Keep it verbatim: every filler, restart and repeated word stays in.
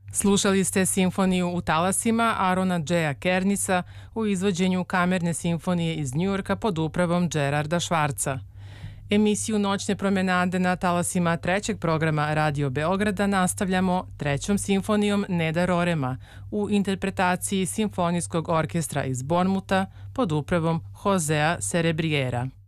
Slušali ste simfoniju U talasima Arona Džeja Kernisa u izvođenju Kamerne simfonije iz Njujorka pod upravom Gerarda Švarca. Emisiju Noćne promenade na talasima trećeg programa Radio Beograda nastavljamo trećom simfonijom Neda Rorema u interpretaciji Simfonijskog orkestra iz Bormuta pod upravom Josea Serebriera.